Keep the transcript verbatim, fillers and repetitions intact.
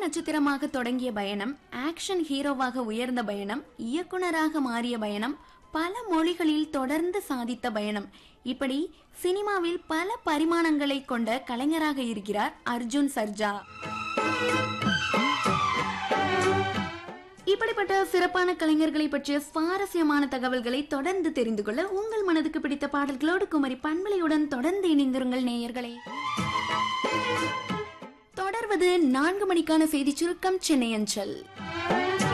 நட்சத்திரமாக தொடங்கிய பயணம், ஆக்ஷன் ஹீரோவாக உயர்ந்த பயணம், இயக்குனராக மாறிய பயணம், பல மொழிகளில் தொடர்ந்து சாதித்த பயணம், இப்படி சினிமாவில் பல பரிமாணங்களை கொண்ட கலைஞராக இருக்கிறார் அர்ஜுன் சர்ஜா. இப்படிப்பட்ட சிறப்பான கலைஞர்களை பற்றிய சுவாரஸ்யமான தகவல்களை தொடர்ந்து தெரிந்து கொள்ள உங்கள் மனதுக்கு பிடித்த பாடல்களோடு குமரி பண்பலையுடன் தொடர்ந்து இணைந்திருங்கள் நேயர்களே. தொடர்வது நான்கு மணிக்கான செய்தி சுருக்கம், சென்னை அஞ்சல்.